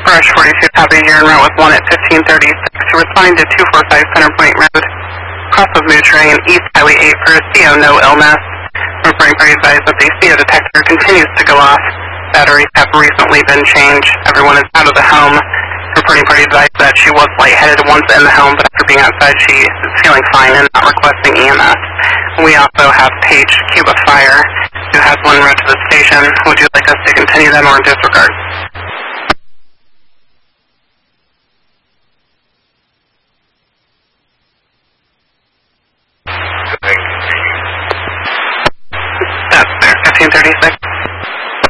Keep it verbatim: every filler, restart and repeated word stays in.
Brush forty-two, copy. You're en route with one at fifteen thirty-six. You're responding to two forty-five Centerpoint Road, cross of Nutrien, East Highway eight for a C O, no illness. Reporting party advised that the C O detector continues to go off. Batteries have recently been changed. Everyone is out of the home. Reporting party advised that she was lightheaded once in the home, but after being outside, she is feeling fine and not requesting E M S. We also have Paige Cuba Fire, who has one route to the station. Would you like us to continue them or disregard? That's there, fifteen thirty-six.